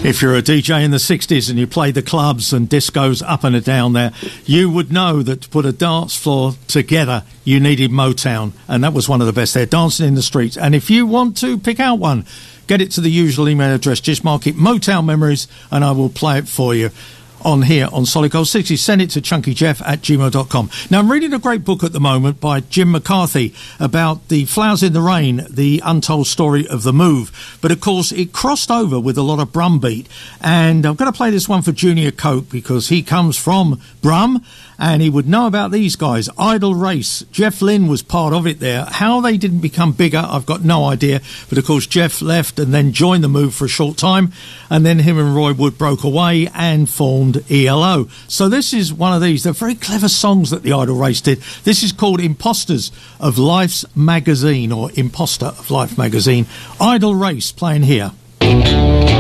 If you're a DJ in the 60s and you played the clubs and discos up and down there, you would know that to put a dance floor together, you needed Motown. And that was one of the best there, Dancing in the Streets. And if you want to pick out one, get it to the usual email address. Just mark it Motown Memories and I will play it for you on here on Solid Gold 60. Send it to chunkyjeff@gmail.com. Now, I'm reading a great book at the moment by Jim McCarthy about the Flowers in the Rain, the untold story of the move. But, of course, it crossed over with a lot of Brum beat. And I'm going to play this one for Junior Coke because he comes from Brum and he would know about these guys. Idle Race. Jeff Lynne was part of it there. How they didn't become bigger, I've got no idea. But, of course, Jeff left and then joined the move for a short time. And then him and Roy Wood broke away and formed ELO. So this is one of these. They're very clever songs that the Idle Race did. This is called Imposters of Life's Magazine, or Imposter of Life Magazine. Idle Race playing here.